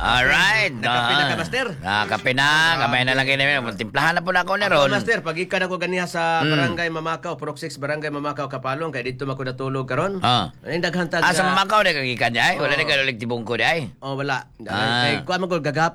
Alright. Nakape na ka, master? Nakape na. Kamay na lang kayo namin. Timplahan na po na ako ni Ako, Ron. master, pag ikan ako ganiha sa Barangay Mamakaw, Proxix Barangay Mamakaw, Kapalong, kaya dito ako natulog karon. Ay, naghantag Sa Mamakaw na kagikan niya ay. Wala Oo. na kayo ulit tibong ko niya ay. Oh, wala. Ah. Kay kuha man ko